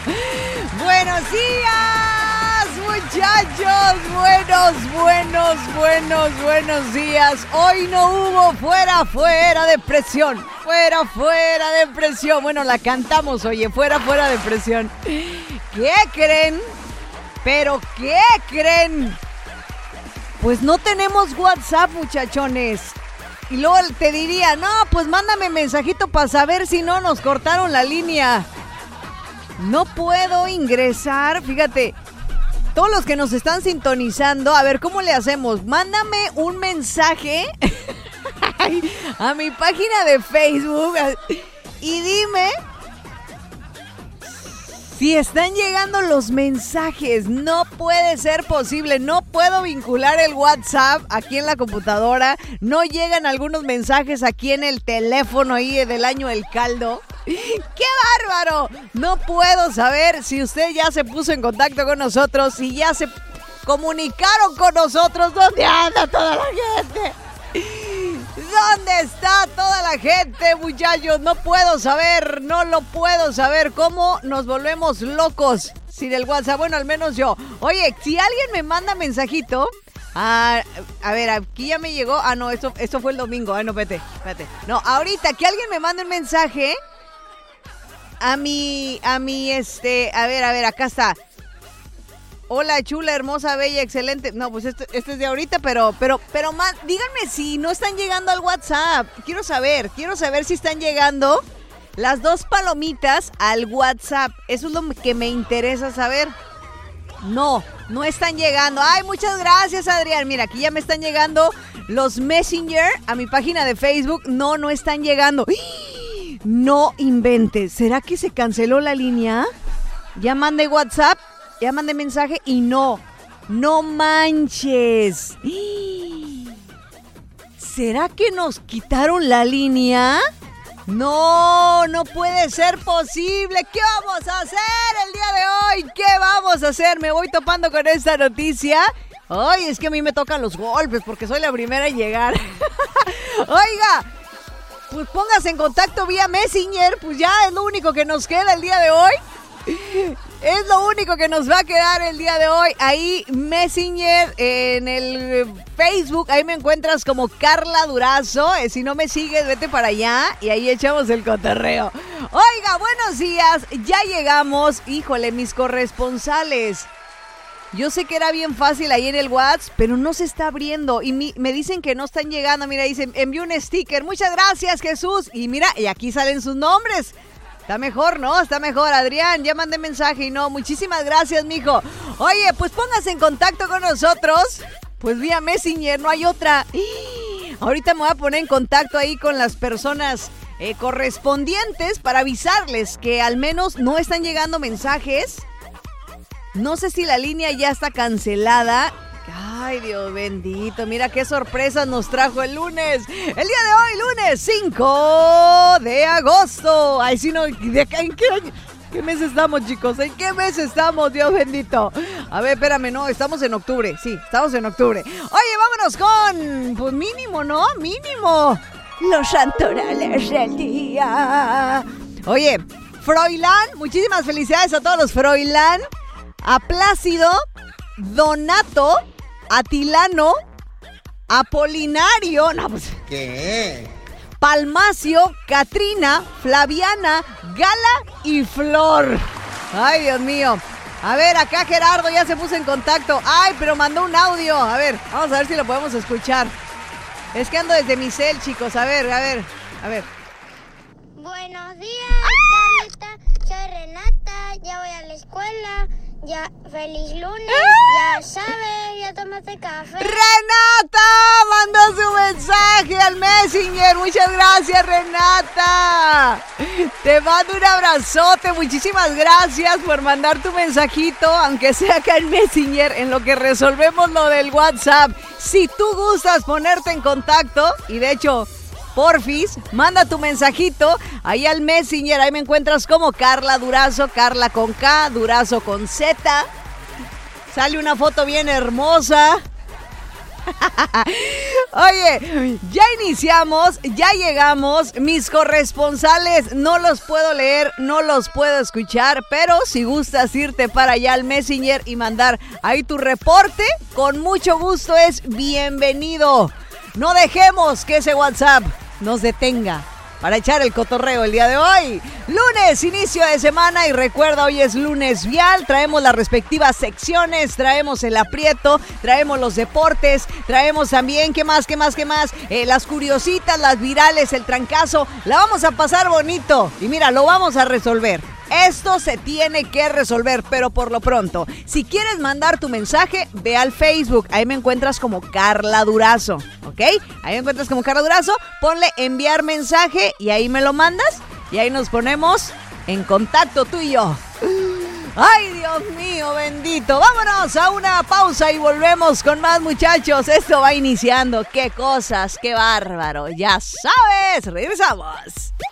Buenos días, muchachos. Buenos días. Hoy no hubo fuera de presión. Fuera de presión. Bueno, la cantamos, oye, fuera de presión. ¿Qué creen? ¿Pero qué creen? Pues no tenemos WhatsApp, muchachones. Y luego te diría, no, pues mándame mensajito para saber si no nos cortaron la línea. No puedo ingresar, fíjate, todos los que nos están sintonizando, a ver, ¿cómo le hacemos? Mándame un mensaje a mi página de Facebook y dime si están llegando los mensajes. No puede ser posible, no puedo vincular el WhatsApp aquí en la computadora, no llegan algunos mensajes aquí en el teléfono ahí del año del caldo. ¡Qué bárbaro! No puedo saber si usted ya se puso en contacto con nosotros, si ya se comunicaron con nosotros. ¿Dónde anda toda la gente? ¿Dónde está toda la gente, muchachos? No lo puedo saber. ¿Cómo nos volvemos locos sin el WhatsApp? Bueno, al menos yo. Oye, si alguien me manda mensajito... a ver, aquí ya me llegó. Ah, no, esto fue el domingo. No, espérate. No, ahorita que alguien me mande un mensaje a mi, a ver, acá está. Hola, chula, hermosa, bella, excelente. No, pues este es de ahorita, pero díganme si no están llegando al WhatsApp. Quiero saber si están llegando las 2 palomitas al WhatsApp. Eso es lo que me interesa saber. No están llegando. Ay, muchas gracias, Adrián. Mira, aquí ya me están llegando los Messenger a mi página de Facebook. No están llegando. No inventes. ¿Será que se canceló la línea? Ya mandé WhatsApp, ya mandé mensaje y no manches. ¿Será que nos quitaron la línea? No puede ser posible. ¿Qué vamos a hacer el día de hoy? ¿Qué vamos a hacer? Me voy topando con esta noticia. Ay, es que a mí me tocan los golpes porque soy la primera en llegar. Oiga, pues póngase en contacto vía Messenger, pues ya es lo único que nos queda el día de hoy. Es lo único que nos va a quedar el día de hoy. Ahí Messenger en el Facebook, ahí me encuentras como Carla Durazo. Si no me sigues, vete para allá y ahí echamos el cotorreo. Oiga, buenos días, ya llegamos. Híjole, mis corresponsales. Yo sé que era bien fácil ahí en el WhatsApp, pero no se está abriendo y me dicen que no están llegando. Mira, dicen, envió un sticker. Muchas gracias, Jesús. Y mira, y aquí salen sus nombres. Está mejor, ¿no? Está mejor, Adrián. Ya mandé mensaje y no. Muchísimas gracias, mijo. Oye, pues póngase en contacto con nosotros. Pues vía Messenger, no hay otra. Ahorita me voy a poner en contacto ahí con las personas correspondientes para avisarles que al menos no están llegando mensajes. No sé si la línea ya está cancelada. Ay, Dios bendito. Mira qué sorpresas nos trajo el lunes. El día de hoy, lunes 5 de agosto. Ay, si no, ¿de acá en qué año? ¿Qué mes estamos, chicos? ¿En qué mes estamos, Dios bendito? A ver, espérame, no, estamos en octubre. Sí, estamos en octubre. Oye, vámonos con, pues mínimo, ¿no? Mínimo. Los santorales del día. Oye, Froilán, muchísimas felicidades a todos los Froilán. A Plácido, Donato, Atilano, Apolinario, no, pues, ¿qué? Palmacio, Katrina, Flaviana, Gala y Flor. Ay, Dios mío. A ver, acá Gerardo ya se puso en contacto. Ay, pero mandó un audio. A ver, vamos a ver si lo podemos escuchar. Es que ando desde mi cel, chicos. A ver. Buenos días, Carlita. Soy Renata. Ya voy a la escuela. Ya, feliz lunes, ya sabes, ya tomaste café. ¡Renata! Mandó su mensaje al Messenger. Muchas gracias, Renata. Te mando un abrazote. Muchísimas gracias por mandar tu mensajito, aunque sea acá en Messenger, en lo que resolvemos lo del WhatsApp. Si tú gustas ponerte en contacto, y de hecho, porfis, manda tu mensajito ahí al Messenger. Ahí me encuentras como Carla Durazo, Carla con K, Durazo con Z. Sale una foto bien hermosa. Oye, ya iniciamos, ya llegamos. Mis corresponsales no los puedo leer, no los puedo escuchar, pero si gustas irte para allá al Messenger y mandar ahí tu reporte, con mucho gusto es bienvenido. No dejemos que ese WhatsApp nos detenga para echar el cotorreo el día de hoy. Lunes, inicio de semana, y recuerda, hoy es lunes vial. Traemos las respectivas secciones, traemos el aprieto, traemos los deportes, traemos también, ¿qué más? Las curiositas, las virales, el trancazo. La vamos a pasar bonito y mira, lo vamos a resolver. Esto se tiene que resolver, pero por lo pronto, si quieres mandar tu mensaje, ve al Facebook. Ahí me encuentras como Carla Durazo, ¿ok? Ahí me encuentras como Carla Durazo. Ponle enviar mensaje y ahí me lo mandas. Y ahí nos ponemos en contacto tú y yo. ¡Ay, Dios mío, bendito! Vámonos a una pausa y volvemos con más, muchachos. Esto va iniciando. ¡Qué cosas! ¡Qué bárbaro! Ya sabes, regresamos.